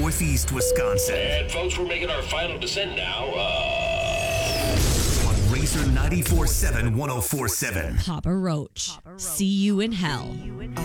Northeast Wisconsin. And folks, we're making our final descent now. On Razor 94.7 104.7. Papa Roach. See you in hell.